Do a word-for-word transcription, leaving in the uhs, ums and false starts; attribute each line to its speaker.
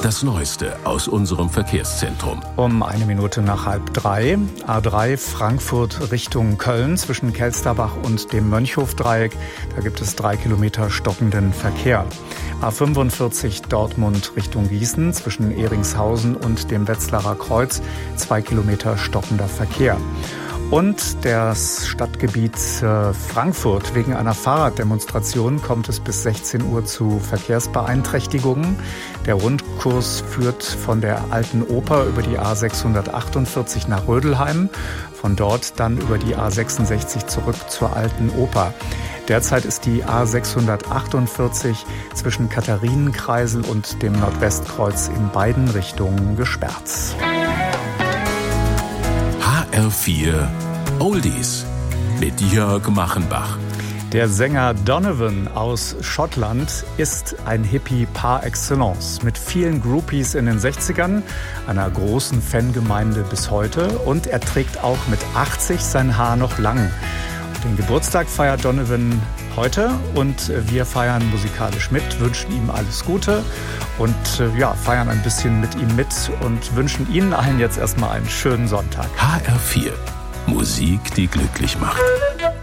Speaker 1: Das Neueste aus unserem Verkehrszentrum.
Speaker 2: Um eine Minute nach halb drei. A drei Frankfurt Richtung Köln zwischen Kelsterbach und dem Mönchhofdreieck. Da gibt es drei Kilometer stockenden Verkehr. A fünfundvierzig Dortmund Richtung Gießen zwischen Ehringshausen und dem Wetzlarer Kreuz. Zwei Kilometer stockender Verkehr. Und das Stadtgebiet äh, Frankfurt. Wegen einer Fahrraddemonstration kommt es bis sechzehn Uhr zu Verkehrsbeeinträchtigungen. Der Rundkurs führt von der Alten Oper über die A sechshundertachtundvierzig nach Rödelheim, von dort dann über die A sechsundsechzig zurück zur Alten Oper. Derzeit ist die A sechshundertachtundvierzig zwischen Katharinenkreisel und dem Nordwestkreuz in beiden Richtungen gesperrt.
Speaker 1: H R vier Oldies mit Jörg Machenbach.
Speaker 2: Der Sänger Donovan aus Schottland ist ein Hippie par excellence. Mit vielen Groupies in den sechzigern, einer großen Fangemeinde bis heute. Und er trägt auch mit achtzig sein Haar noch lang. Den Geburtstag feiert Donovan heute und wir feiern musikalisch mit, wünschen ihm alles Gute und ja, feiern ein bisschen mit ihm mit und wünschen Ihnen allen jetzt erstmal einen schönen Sonntag.
Speaker 1: H R vier. Musik, die glücklich macht.